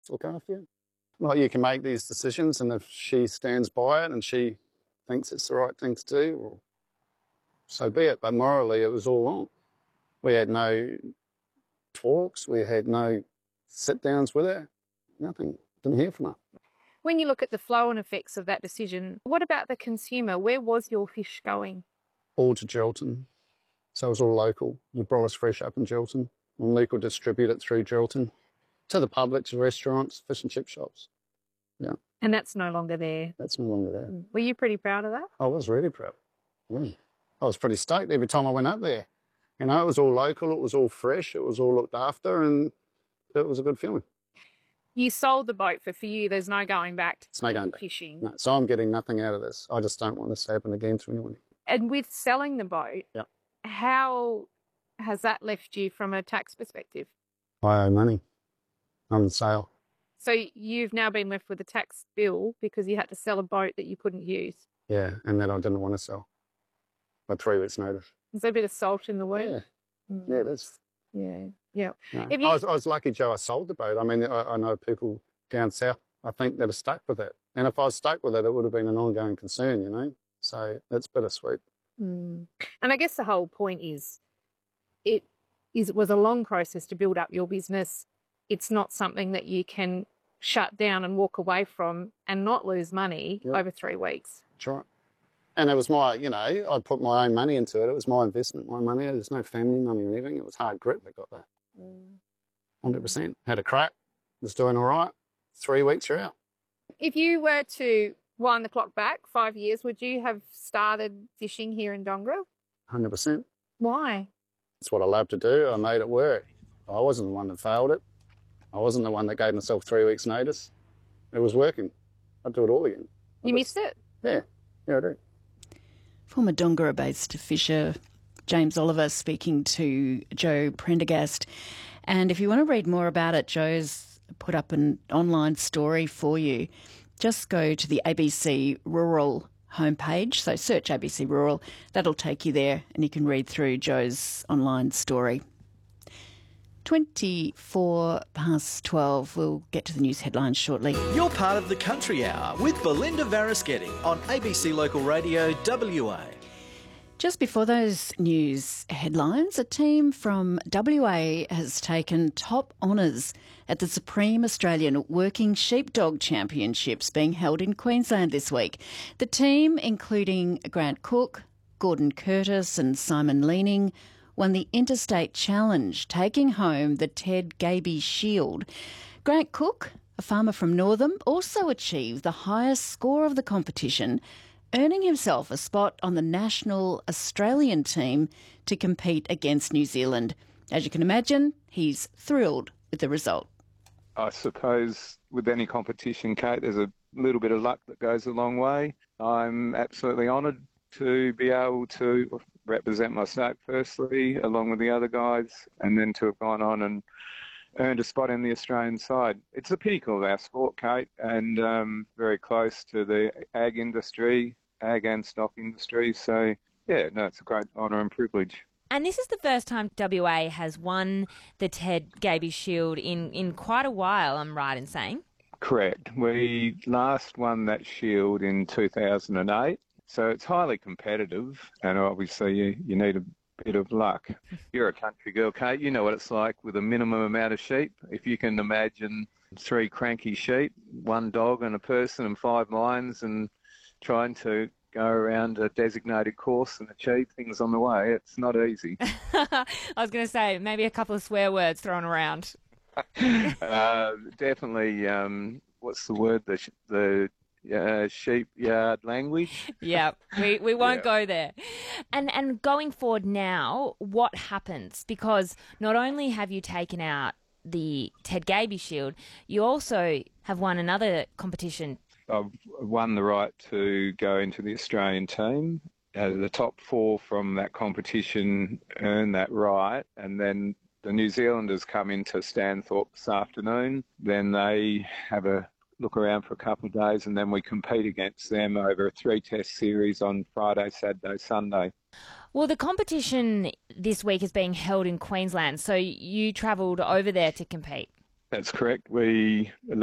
look after you. Like, you can make these decisions, and if she stands by it and she thinks it's the right thing to do, well, so be it. But morally, it was all wrong. We had no talks. We had no sit-downs with her. Nothing. Didn't hear from her. When you look at the flow and effects of that decision, what about the consumer? Where was your fish going? All to Geraldton. So it was all local. We brought us fresh up in Geraldton. And Luke will distribute it through Geraldton to the public, to restaurants, fish and chip shops. Yeah. And that's no longer there? That's no longer there. Were you pretty proud of that? I was really proud. Yeah. I was pretty stoked every time I went up there. You know, it was all local, it was all fresh, it was all looked after, and it was a good feeling. You sold the boat, for you, there's no going back It's no going back. Fishing. No, so I'm getting nothing out of this. I just don't want this to happen again to anyone. And with selling the boat, yep, how has that left you from a tax perspective? I owe money on the sale. So you've now been left with a tax bill because you had to sell a boat that you couldn't use? Yeah, and that I didn't want to sell. By 3 weeks' notice. Is there a bit of salt in the wound? Yeah, yeah, that's... Yeah, yeah. No. I was lucky, Joe, I sold the boat. I mean, I know people down south, I think, that are stuck with it. And if I was stuck with it, it would have been an ongoing concern, you know? So it's bittersweet. And I guess the whole point is it was a long process to build up your business. It's not something that you can shut down and walk away from and not lose money over 3 weeks. That's right. And it was my, you know, I put my own money into it. It was my investment, my money. There's no family money or anything. It was hard grit that got that. 100%. Had a crack. Was doing all right. 3 weeks, you're out. If you were to wind the clock back 5 years, would you have started fishing here in Dongara? 100%. Why? It's what I love to do. I made it work. I wasn't the one that failed it. I wasn't the one that gave myself 3 weeks' notice. It was working. I'd do it all again. You missed it? Yeah. Yeah, I do. Former Dongara-based fisher James Oliver speaking to Joe Prendergast. And if you want to read more about it, Joe's put up an online story for you. Just go to the ABC Rural homepage. So search ABC Rural. That'll take you there and you can read through Joe's online story. 12:24. We'll get to the news headlines shortly. You're part of the Country Hour with Belinda Varaschetti on ABC Local Radio WA. Just before those news headlines, a team from WA has taken top honours at the Supreme Australian Working Sheepdog Championships being held in Queensland this week. The team, including Grant Cook, Gordon Curtis and Simon Leaning, won the Interstate Challenge, taking home the Ted Gaby Shield. Grant Cook, a farmer from Northam, also achieved the highest score of the competition, earning himself a spot on the national Australian team to compete against New Zealand. As you can imagine, he's thrilled with the result. I suppose with any competition, Kate, there's a little bit of luck that goes a long way. I'm absolutely honoured to be able to represent my state firstly, along with the other guys, and then to have gone on and earned a spot in the Australian side. It's the pinnacle of our sport, Kate, and very close to the ag industry, ag and stock industry. So, yeah, no, it's a great honour and privilege. And this is the first time WA has won the Ted Gaby Shield in quite a while, I'm right in saying? Correct. We last won that shield in 2008. So it's highly competitive, and obviously you need a bit of luck. You're a country girl, Kate. You know what it's like with a minimum amount of sheep. If you can imagine 3 cranky sheep, 1 dog and a person and 5 lions, and trying to go around a designated course and achieve things on the way, it's not easy. I was going to say, maybe a couple of swear words thrown around. Definitely, what's the word? The sheep yard language. Yeah, we won't go there. And going forward now, what happens? Because not only have you taken out the Ted Gaby Shield, you also have won another competition. I've won the right to go into the Australian team. The top 4 from that competition earn that right, and then the New Zealanders come into Stanthorpe this afternoon. Then they have a look around for a couple of days, and then we compete against them over a 3-test series on Friday, Saturday, Sunday. Well, the competition this week is being held in Queensland, so you travelled over there to compete. That's correct. We